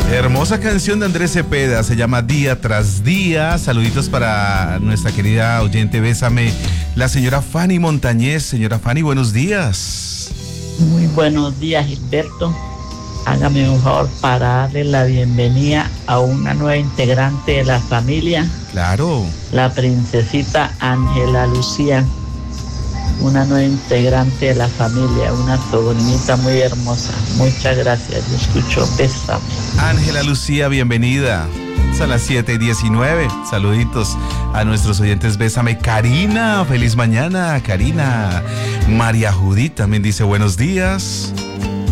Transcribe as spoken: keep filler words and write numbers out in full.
Hermosa canción de Andrés Cepeda, se llama Día tras Día. Saluditos para nuestra querida oyente Bésame, la señora Fanny Montañez. Señora Fanny, buenos días. Muy buenos días, Gilberto. Hágame un favor para darle la bienvenida a una nueva integrante de la familia. Claro. La princesita Ángela Lucía, una nueva integrante de la familia, una sobrinita muy hermosa. Muchas gracias, yo escucho Bésame. Ángela Lucía, bienvenida. A las siete y diecinueve. Saluditos a nuestros oyentes Bésame. Karina, feliz mañana, Karina. María Judith también dice buenos días.